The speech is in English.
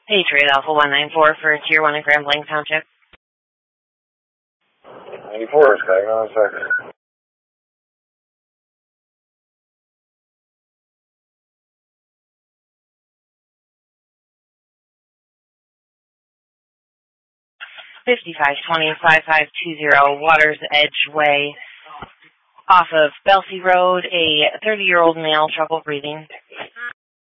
Patriot Alpha 194 for Tier 1 in Grand Blanc Township. 94 is hang on a second. $5520-5520 Waters Edge Way off of Belsey Road, a 30-year-old male, trouble breathing.